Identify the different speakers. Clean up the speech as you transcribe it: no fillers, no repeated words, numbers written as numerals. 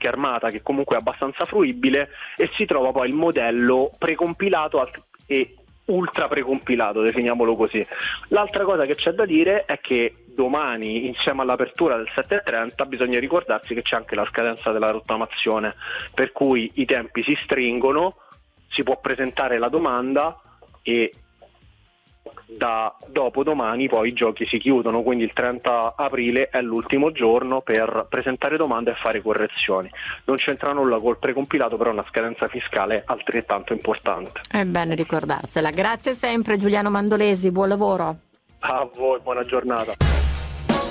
Speaker 1: schermata che comunque è abbastanza fruibile, e si trova poi il modello precompilato e ultra precompilato, definiamolo così. L'altra cosa che c'è da dire è che domani, insieme all'apertura del 7:30, bisogna ricordarsi che c'è anche la scadenza della rottamazione, per cui i tempi si stringono, si può presentare la domanda e da dopodomani poi i giochi si chiudono, quindi il 30 aprile è l'ultimo giorno per presentare domande e fare correzioni. Non c'entra nulla col precompilato, però è una scadenza fiscale altrettanto importante.
Speaker 2: È bene ricordarsela. Grazie sempre Giuliano Mandolesi, buon lavoro.
Speaker 1: A voi, buona giornata.